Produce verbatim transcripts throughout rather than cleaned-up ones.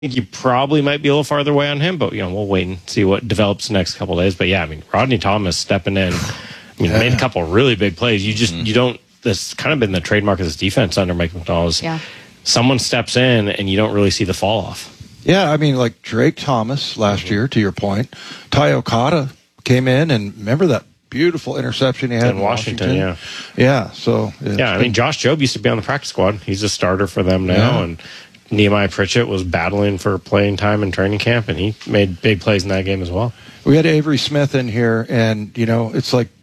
think you probably might be a little farther away on him, but, you know, we'll wait and see what develops the next couple of days. But, yeah, I mean, Rodney Thomas stepping in, I mean, yeah. made a couple of really big plays. You just, mm-hmm. you don't, that's kind of been the trademark of this defense under Mike McDonald. Yeah. Someone steps in and you don't really see the fall off. Yeah, I mean, like Drake Thomas last mm-hmm. year, to your point. Ty Okada came in, and remember that beautiful interception he had in, in Washington, Washington? Yeah. Yeah, so. Yeah, I mean, Josh Jobe used to be on the practice squad. He's a starter for them now, yeah. and Nehemiah Pritchett was battling for playing time in training camp, and he made big plays in that game as well. We had Avery Smith in here, and, you know, it's like,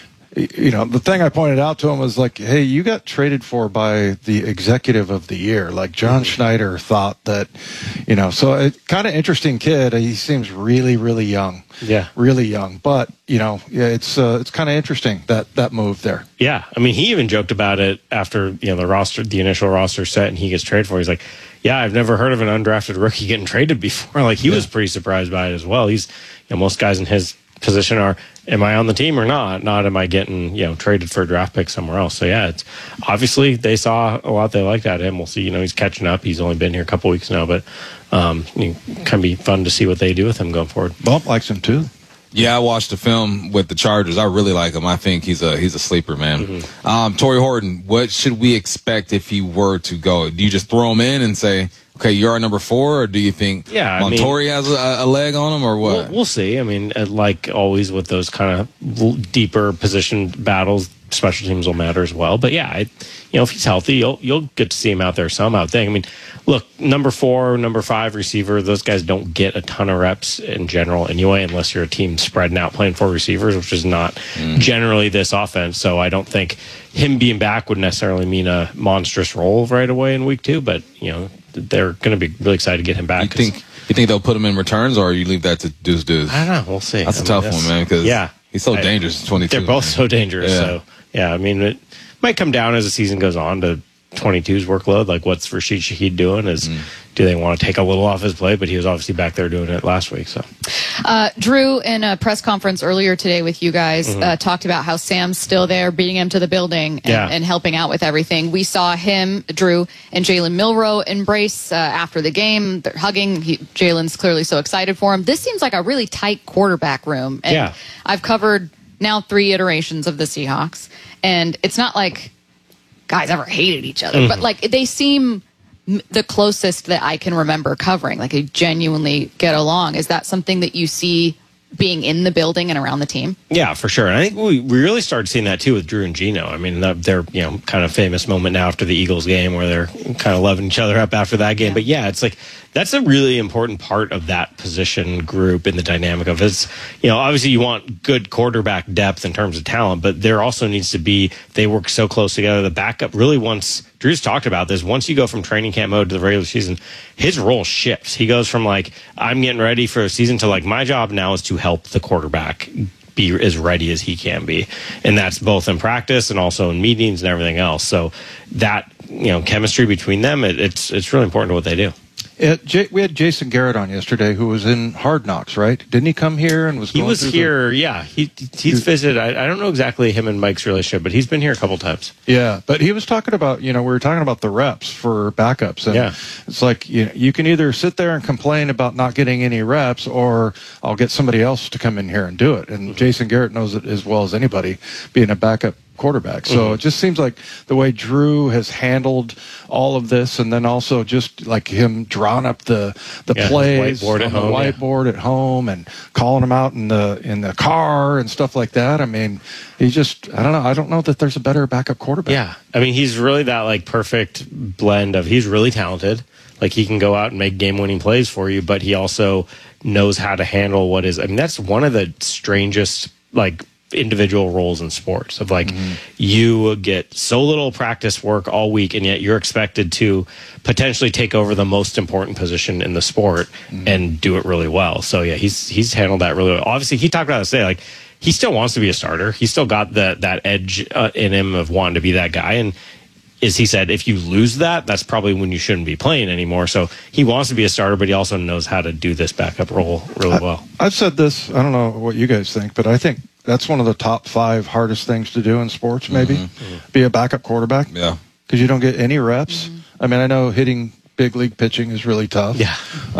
you know, the thing I pointed out to him was like, hey, you got traded for by the executive of the year. Like John mm-hmm. Schneider thought that, you know, so it kind of interesting kid. He seems really, really young. Yeah. Really young. But, you know, yeah, it's uh, it's kind of interesting, that, that move there. Yeah. I mean, he even joked about it after, you know, the roster, the initial roster set and he gets traded for. He's like, yeah, I've never heard of an undrafted rookie getting traded before. Like he yeah. was pretty surprised by it as well. He's, you know, most guys in his position are, am I on the team or not? Not am I getting, you know, traded for a draft pick somewhere else. So yeah, it's obviously they saw a lot they liked out of him. We'll see. You know, he's catching up. He's only been here a couple weeks now, but um, it can be fun to see what they do with him going forward. Bump likes him too. Yeah, I watched the film with the Chargers. I really like him. I think he's a he's a sleeper, man. Mm-hmm. Um, Torrey Horton, what should we expect if he were to go? Do you just throw him in and say, okay, you're our number four, or do you think yeah, Montori has a, a leg on him, or what? We'll, we'll see. I mean, like always with those kind of deeper position battles, special teams will matter as well. But yeah, I, you know, if he's healthy, you'll you'll get to see him out there some out there. I mean, look, number four, number five receiver, those guys don't get a ton of reps in general anyway, unless you're a team spreading out playing four receivers, which is not mm. generally this offense. So I don't think him being back would necessarily mean a monstrous role right away in week two. But you know, they're going to be really excited to get him back. You think you think they'll put him in returns, or you leave that to Deuce Deuce? I don't know. We'll see. That's I a mean, tough one, man. Because yeah, he's so I, dangerous. twenty-two. They're both man. so dangerous. Yeah. So yeah, I mean, it might come down as the season goes on to twenty-two's workload. Like, what's Rashid Shaheed doing? Is mm. do they want to take a little off his plate? But he was obviously back there doing it last week. So, uh, Drew, in a press conference earlier today with you guys, Mm-hmm. uh, talked about how Sam's still there, beating him to the building and, Yeah. and helping out with everything. We saw him, Drew, and Jalen Milroe embrace uh, after the game. They're hugging. He, Jalen's clearly so excited for him. This seems like a really tight quarterback room. And Yeah. I've covered now three iterations of the Seahawks, and it's not like guys ever hated each other, Mm-hmm. but like they seem m- the closest that I can remember covering. Like they genuinely get along. Is that something that you see being in the building and around the team? Yeah, for sure. And I think we, we really started seeing that too with Drew and Geno. I mean, they're, you know, kind of famous moment now after the Eagles game where they're kind of loving each other up after that game. Yeah. But yeah, it's like that's a really important part of that position group in the dynamic of it. You know, obviously you want good quarterback depth in terms of talent, but there also needs to be, they work so close together. The backup really once, Drew's talked about this, once you go from training camp mode to the regular season, his role shifts. He goes from like, I'm getting ready for a season to like, my job now is to help the quarterback be as ready as he can be. And that's both in practice and also in meetings and everything else. So that, you know, chemistry between them, it, it's it's really important to what they do. It, J- we had Jason Garrett on yesterday, who was in Hard Knocks, right? Didn't he come here and was? He going was through here, the... yeah. He he's visited. I, I don't know exactly him and Mike's relationship, but he's been here a couple times. Yeah, but he was talking about, you know, we were talking about the reps for backups, and yeah. it's like you know, you can either sit there and complain about not getting any reps, or I'll get somebody else to come in here and do it. And mm-hmm. Jason Garrett knows it as well as anybody, being a backup quarterback. So mm-hmm. it just seems like the way Drew has handled all of this, and then also just like him drawing up the the yeah, plays whiteboard on at the home, whiteboard yeah. at home, and calling them out in the in the car and stuff like that. I mean, he just I don't know. I don't know that there's a better backup quarterback. Yeah, I mean, he's really that like perfect blend of he's really talented. Like he can go out and make game-winning plays for you, but he also knows how to handle what is. I mean, that's one of the strangest like individual roles in sports of like mm-hmm. you get so little practice work all week, and yet you're expected to potentially take over the most important position in the sport mm-hmm. and do it really well. So yeah, he's he's handled that really well. Obviously, he talked about this today, like he still wants to be a starter. He's still got that that edge uh, in him of wanting to be that guy. And as he said, if you lose that, that's probably when you shouldn't be playing anymore. So he wants to be a starter, but he also knows how to do this backup role really well. I, I've said this. I don't know what you guys think, but I think that's one of the top five hardest things to do in sports, maybe, mm-hmm. be a backup quarterback. Yeah. Because you don't get any reps. Mm-hmm. I mean, I know hitting big league pitching is really tough. Yeah.